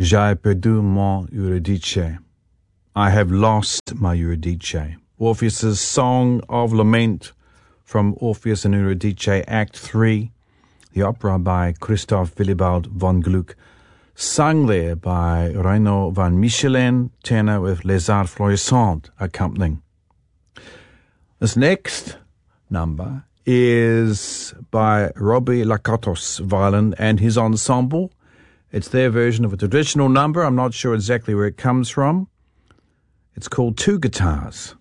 J'ai perdu mon Eurydice. I have lost my Eurydice. Orpheus's Song of Lament from Orpheus and Eurydice, Act 3, the opera by Christoph Willibald von Gluck, sung there by Reino van Mechelen, tenor with Les Arts Florissants accompanying. This next number is by Robbie Lakatos, violin, and his ensemble. It's their version of a traditional number. I'm not sure exactly where it comes from. It's called Two Guitars.